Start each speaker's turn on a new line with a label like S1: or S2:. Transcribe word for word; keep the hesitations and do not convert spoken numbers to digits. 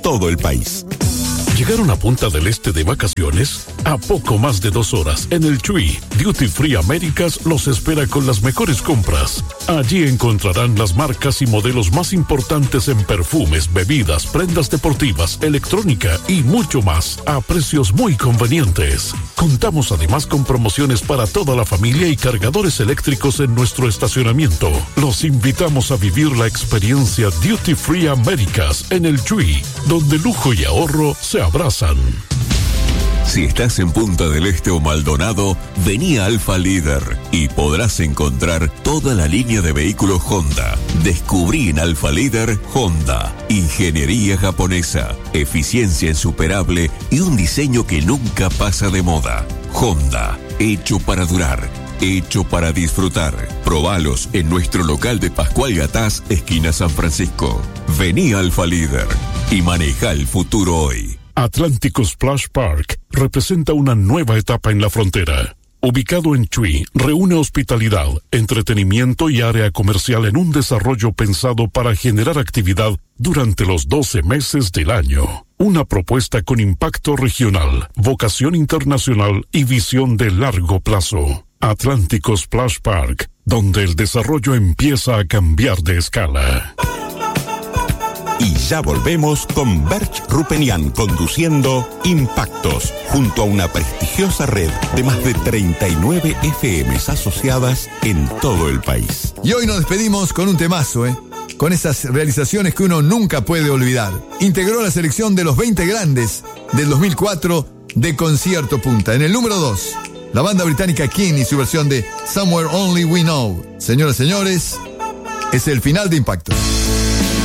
S1: todo el país.
S2: ¿Llegaron a Punta del Este de vacaciones? A poco más de dos horas, en el Chuy, Duty Free Américas los espera con las mejores compras. Allí encontrarán las marcas y modelos más importantes en perfumes, bebidas, prendas deportivas, electrónica y mucho más, a precios muy convenientes. Contamos además con promociones para toda la familia y cargadores eléctricos en nuestro estacionamiento. Los invitamos a vivir la experiencia Duty Free Américas en el Chuy, donde lujo y ahorro se abrazan.
S3: Si estás en Punta del Este o Maldonado, vení a Alfa Líder y podrás encontrar toda la línea de vehículos Honda. Descubrí en Alfa Líder Honda, ingeniería japonesa, eficiencia insuperable y un diseño que nunca pasa de moda. Honda, hecho para durar, hecho para disfrutar. Probalos en nuestro local de Pascual Gatás, esquina San Francisco. Vení a Alfa Líder y maneja el futuro hoy.
S2: Atlántico Splash Park representa una nueva etapa en la frontera. Ubicado en Chuy, reúne hospitalidad, entretenimiento y área comercial en un desarrollo pensado para generar actividad durante los doce meses del año. Una propuesta con impacto regional, vocación internacional y visión de largo plazo. Atlántico Splash Park, donde el desarrollo empieza a cambiar de escala.
S1: Y ya volvemos con Berch Rupenian conduciendo Impactos, junto a una prestigiosa red de más de treinta y nueve F Ms asociadas en todo el país.
S4: Y hoy nos despedimos con un temazo, ¿eh? Con esas realizaciones que uno nunca puede olvidar. Integró la selección de los veinte grandes del dos mil cuatro de Concierto Punta. En el número dos, la banda británica King y su versión de Somewhere Only We Know. Señoras y señores, es el final de Impactos.